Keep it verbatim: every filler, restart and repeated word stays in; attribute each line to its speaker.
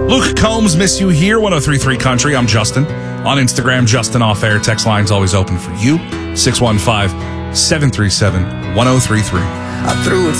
Speaker 1: Luke Combs, Miss You Here, one oh three point three Country. I'm Justin. On Instagram, Justin Off Air. Text line's always open for you. six one five, seven three seven, one oh three three.
Speaker 2: I threw it